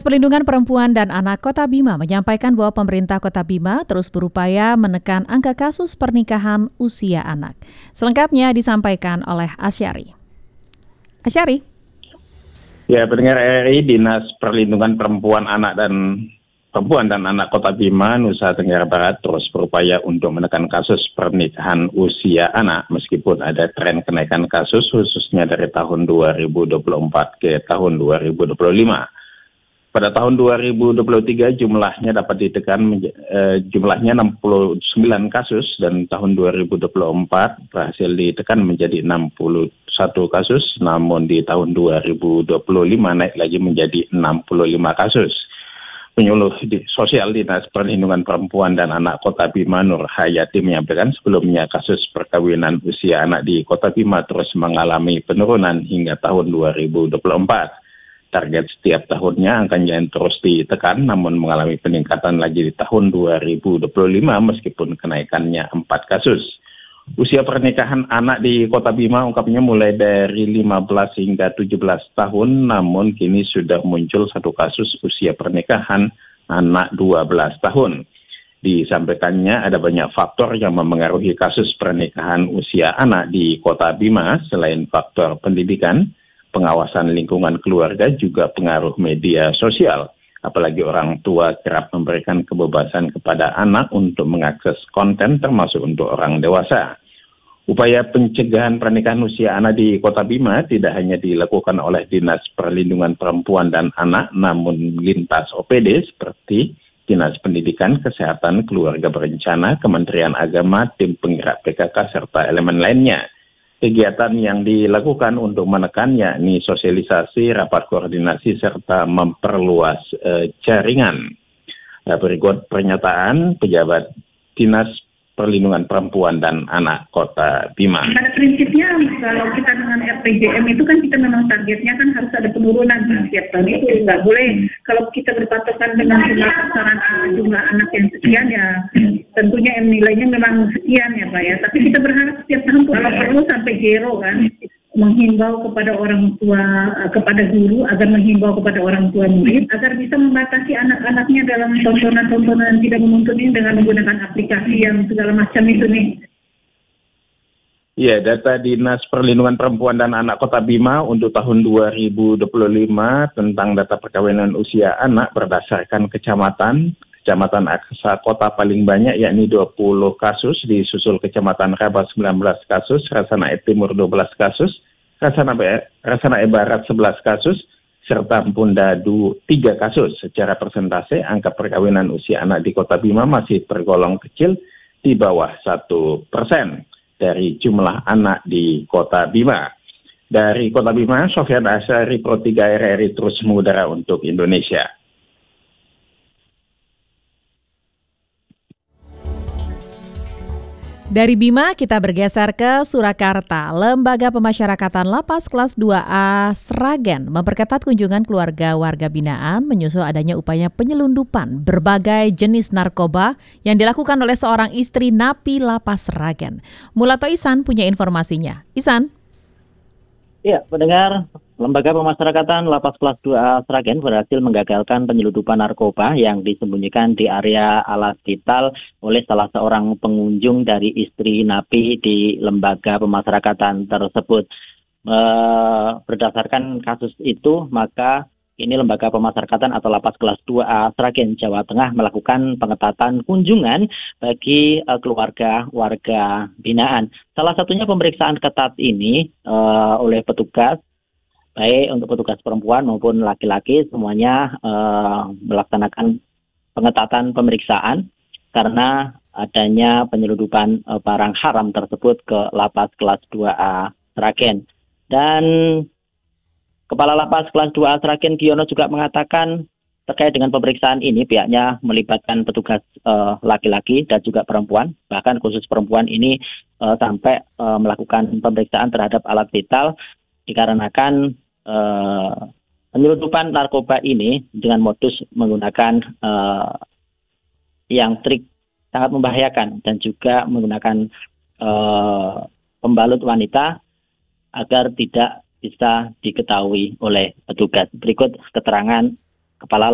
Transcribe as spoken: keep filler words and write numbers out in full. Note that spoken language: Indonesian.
Perlindungan Perempuan dan Anak Kota Bima menyampaikan bahwa pemerintah Kota Bima terus berupaya menekan angka kasus pernikahan usia anak. Selengkapnya disampaikan oleh Asyari. Asyari. Ya, pendengar R R I, Dinas Perlindungan Perempuan, Anak dan Perempuan dan Anak Kota Bima, Nusa Tenggara Barat terus berupaya untuk menekan kasus pernikahan usia anak meskipun ada tren kenaikan kasus khususnya dari tahun dua ribu dua puluh empat ke tahun dua ribu dua puluh lima. Pada tahun dua ribu dua puluh tiga jumlahnya dapat ditekan eh, jumlahnya enam puluh sembilan kasus dan tahun dua ribu dua puluh empat berhasil ditekan menjadi enam puluh satu kasus, namun di tahun dua ribu dua puluh lima naik lagi menjadi enam puluh lima kasus. Penyuluh di Sosial Dinas Perlindungan Perempuan dan Anak Kota Bima, Nur Hayati, menyampaikan sebelumnya kasus perkawinan usia anak di Kota Bima terus mengalami penurunan hingga tahun dua ribu dua puluh empat. Target setiap tahunnya angkanya terus ditekan, namun mengalami peningkatan lagi di tahun dua ribu dua puluh lima meskipun kenaikannya empat kasus. Usia pernikahan anak di Kota Bima ungkapnya mulai dari lima belas hingga tujuh belas tahun, namun kini sudah muncul satu kasus usia pernikahan anak dua belas tahun. Disampaikannya ada banyak faktor yang memengaruhi kasus pernikahan usia anak di Kota Bima, selain faktor pendidikan, pengawasan lingkungan keluarga, juga pengaruh media sosial. Apalagi orang tua kerap memberikan kebebasan kepada anak untuk mengakses konten termasuk untuk orang dewasa. Upaya pencegahan pernikahan usia anak di Kota Bima tidak hanya dilakukan oleh Dinas Perlindungan Perempuan dan Anak, namun lintas O P D seperti Dinas Pendidikan, Kesehatan, Keluarga Berencana, Kementerian Agama, tim penggerak P K K, serta elemen lainnya. Kegiatan yang dilakukan untuk menekan yakni sosialisasi, rapat koordinasi, serta memperluas eh, jaringan. Nah, berikut pernyataan pejabat Dinas Perlindungan Perempuan dan Anak Kota Bima. Pada prinsipnya kalau kita dengan R P J M itu kan kita memang targetnya kan harus ada penurunan setiap tahun itu. Nggak boleh kalau kita berpatokan dengan jumlah sasaran jumlah anak yang sekian ya tentunya M nilainya memang sekian ya Pak ya. Tapi kita berharap setiap tahun kalau perlu sampai zero kan. Menghimbau kepada orang tua, kepada guru agar menghimbau kepada orang tua murid agar bisa membatasi anak-anaknya dalam tontonan-tontonan tidak menuntut ini dengan menggunakan aplikasi yang segala macam itu nih. Ya, data Dinas Perlindungan Perempuan dan Anak Kota Bima untuk tahun dua ribu dua puluh lima tentang data perkawinan usia anak berdasarkan kecamatan. Kecamatan Aksa Kota paling banyak yakni dua puluh kasus, disusul Kecamatan Rabah sembilan belas kasus, Rasanae Timur dua belas kasus, Rasanae, Rasanae Barat sebelas kasus, serta Pundadu tiga kasus. Secara persentase, angka perkawinan usia anak di Kota Bima masih tergolong kecil di bawah satu persen dari jumlah anak di Kota Bima. Dari Kota Bima, Sofyan Asyari, Pro tiga R R I terus mengudara untuk Indonesia. Dari Bima kita bergeser ke Surakarta. Lembaga Pemasyarakatan Lapas Kelas dua A Sragen memperketat kunjungan keluarga warga binaan menyusul adanya upaya penyelundupan berbagai jenis narkoba yang dilakukan oleh seorang istri napi Lapas Sragen. Mulato Ihsan punya informasinya. Ihsan. Ya, pendengar, Lembaga Pemasyarakatan Lapas Kelas dua A Sragen berhasil menggagalkan penyelundupan narkoba yang disembunyikan di area alas vital oleh salah seorang pengunjung dari istri napi di Lembaga Pemasyarakatan tersebut. E, berdasarkan kasus itu, maka ini Lembaga Pemasyarakatan atau Lapas Kelas dua A Sragen, Jawa Tengah melakukan pengetatan kunjungan bagi uh, keluarga warga binaan. Salah satunya pemeriksaan ketat ini uh, oleh petugas, baik untuk petugas perempuan maupun laki-laki, semuanya uh, melaksanakan pengetatan pemeriksaan karena adanya penyelundupan uh, barang haram tersebut ke Lapas Kelas dua A Sragen. Dan Kepala Lapas Kelas dua A Sragen Giono juga mengatakan terkait dengan pemeriksaan ini pihaknya melibatkan petugas uh, laki-laki dan juga perempuan, bahkan khusus perempuan ini uh, sampai uh, melakukan pemeriksaan terhadap alat vital dikarenakan uh, penyelundupan narkoba ini dengan modus menggunakan uh, yang trik sangat membahayakan dan juga menggunakan uh, pembalut wanita agar tidak bisa diketahui oleh petugas. Berikut keterangan Kepala